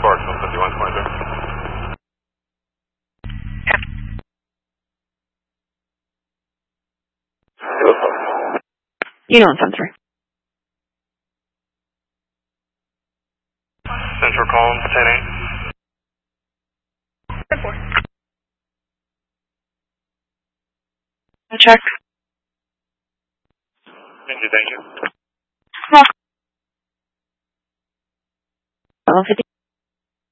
Sparks, 151.3. Unit 173. Central column, 10-8. 10-4. Check. Thank you. Well,